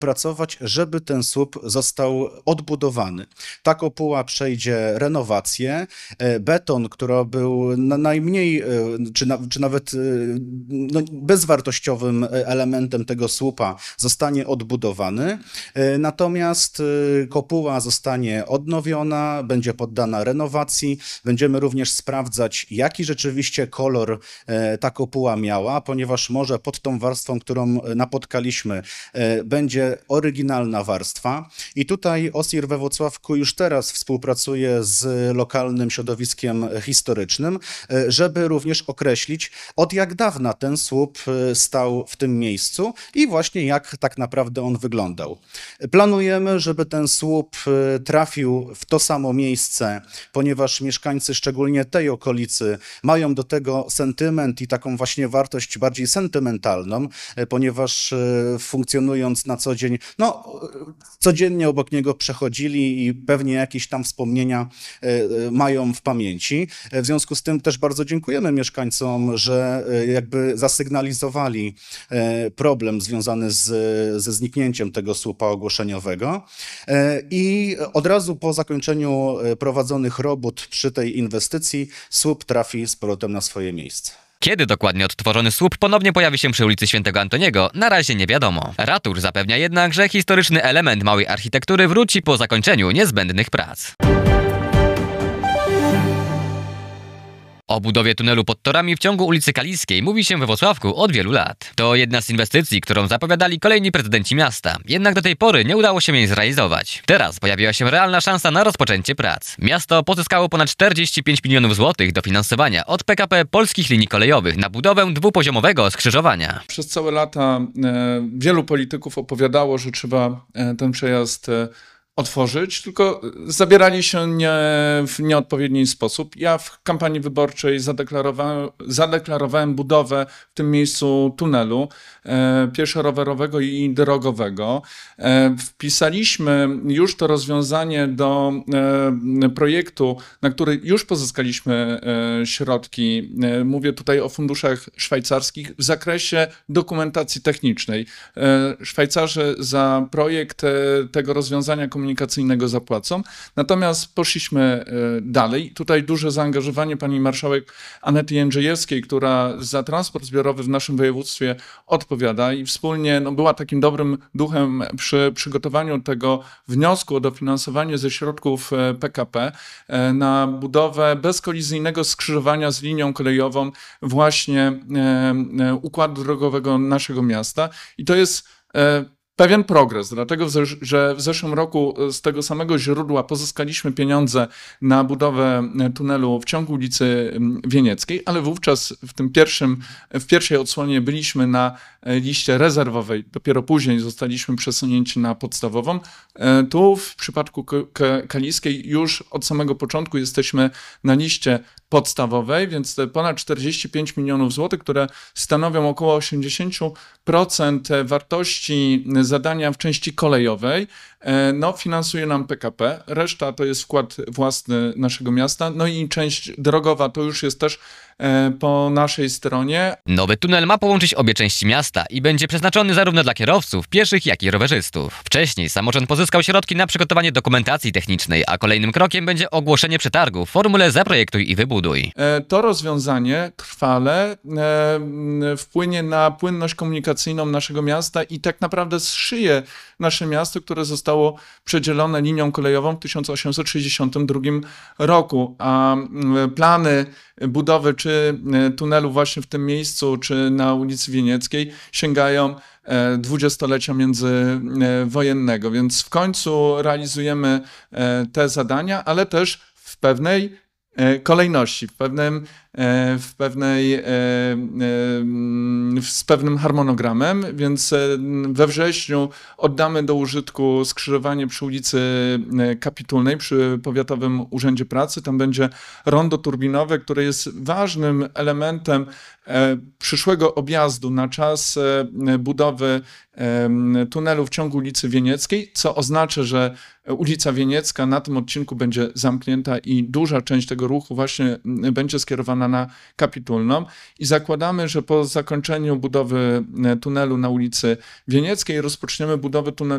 pracować, żeby ten słup został odbudowany. Ta kopuła przejdzie renowację, beton, który był najmniej, czy nawet no, bezwartościowym elementem tego słupa, zostanie odbudowany, natomiast kopuła zostanie odnowiona, będzie poddana renowacji, będziemy również sprawdzać, jaki rzeczywiście kolor ta kopuła miała, ponieważ może pod tą warstwą, którą napotkaliśmy, będzie oryginalna warstwa i tutaj OSIR we Włocławku już teraz współpracuje z lokalnym środowiskiem historycznym, żeby również określić, od jak dawna ten słup stał w tym miejscu i właśnie jak tak naprawdę on wyglądał. Planujemy, żeby ten słup trafił w to samo miejsce, ponieważ mieszkańcy szczególnie tej okolicy mają do tego sentyment i taką właśnie wartość bardziej sentymentalną, ponieważ funkcjonując na co dzień, no codziennie obok niego przechodzili i pewnie jakieś tam wspomnienia mają w pamięci. W związku z tym też bardzo dziękujemy mieszkańcom, że jakby zasygnalizowali problem związany ze zniknięciem tego słupa ogłoszeniowego i od razu po zakończeniu prowadzonych robót przy tej inwestycji słup trafi z powrotem na swoje miejsce. Kiedy dokładnie odtworzony słup ponownie pojawi się przy ulicy Świętego Antoniego, na razie nie wiadomo. Ratusz zapewnia jednak, że historyczny element małej architektury wróci po zakończeniu niezbędnych prac. O budowie tunelu pod torami w ciągu ulicy Kaliskiej mówi się we Włocławku od wielu lat. To jedna z inwestycji, którą zapowiadali kolejni prezydenci miasta. Jednak do tej pory nie udało się jej zrealizować. Teraz pojawiła się realna szansa na rozpoczęcie prac. Miasto pozyskało ponad 45 milionów złotych dofinansowania od PKP Polskich Linii Kolejowych na budowę dwupoziomowego skrzyżowania. Przez całe lata wielu polityków opowiadało, że trzeba ten przejazd otworzyć, tylko zabierali się w nieodpowiedni sposób. Ja w kampanii wyborczej zadeklarowałem budowę w tym miejscu tunelu pieszo-rowerowego i drogowego. Wpisaliśmy już to rozwiązanie do projektu, na który już pozyskaliśmy środki. Mówię tutaj o funduszach szwajcarskich w zakresie dokumentacji technicznej. Szwajcarzy za projekt tego rozwiązania komunikacyjnego zapłacą. Natomiast poszliśmy dalej. Tutaj duże zaangażowanie pani marszałek Anety Jędrzejewskiej, która za transport zbiorowy w naszym województwie odpowiada i wspólnie była takim dobrym duchem przy przygotowaniu tego wniosku o dofinansowanie ze środków PKP na budowę bezkolizyjnego skrzyżowania z linią kolejową właśnie układu drogowego naszego miasta. I to jest pewien progres, dlatego że w zeszłym roku z tego samego źródła pozyskaliśmy pieniądze na budowę tunelu w ciągu ulicy Wienieckiej, ale wówczas w pierwszej odsłonie byliśmy na liście rezerwowej, dopiero później zostaliśmy przesunięci na podstawową. Tu w przypadku Kaliskiej już od samego początku jesteśmy na liście podstawowej, więc te ponad 45 milionów złotych, które stanowią około 80% wartości zadania w części kolejowej, finansuje nam PKP. Reszta to jest wkład własny naszego miasta. No i część drogowa to już jest też po naszej stronie. Nowy tunel ma połączyć obie części miasta i będzie przeznaczony zarówno dla kierowców, pieszych, jak i rowerzystów. Wcześniej samorząd pozyskał środki na przygotowanie dokumentacji technicznej, a kolejnym krokiem będzie ogłoszenie przetargu w formule Zaprojektuj i wybuduj. To rozwiązanie trwale wpłynie na płynność komunikacyjną naszego miasta i tak naprawdę zszyje nasze miasto, które zostało przedzielone linią kolejową w 1862 roku, a plany budowy czy tunelu właśnie w tym miejscu, czy na ulicy Wienieckiej sięgają dwudziestolecia międzywojennego, więc w końcu realizujemy te zadania, ale też w pewnej kolejności, z pewnym harmonogramem, więc we wrześniu oddamy do użytku skrzyżowanie przy ulicy Kapitulnej, przy Powiatowym Urzędzie Pracy. Tam będzie rondo turbinowe, które jest ważnym elementem przyszłego objazdu na czas budowy tunelu w ciągu ulicy Wienieckiej, co oznacza, że ulica Wieniecka na tym odcinku będzie zamknięta i duża część tego ruchu właśnie będzie skierowana przygotowana na Kapitulną i zakładamy, że po zakończeniu budowy tunelu na ulicy Wienieckiej rozpoczniemy budowę tunelu